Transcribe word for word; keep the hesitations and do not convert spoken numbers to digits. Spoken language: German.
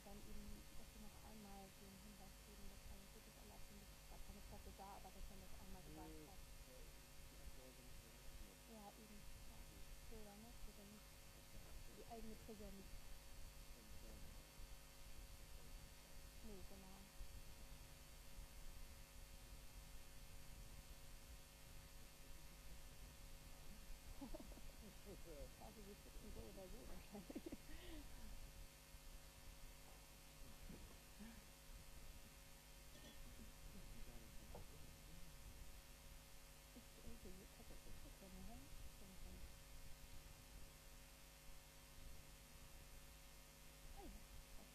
dann eben, dass sie noch einmal den Hinweis geben, das war jetzt wirklich erlaubt und es ist gar keine Klasse da, aber dass man das einmal gesagt Mhm. hat. Ja, die Abläufe müssen ja auch immer Ja, passen. eben, ja. Also, Bilder, ne, für den aus der für die Abschlusswoche eigene Präsenz. kommt ja mal nicht so häufig vor. Ne, genau. Möchtest du dich jetzt noch was fragen? Oder Ja, also wir sitzen so oder so wahrscheinlich.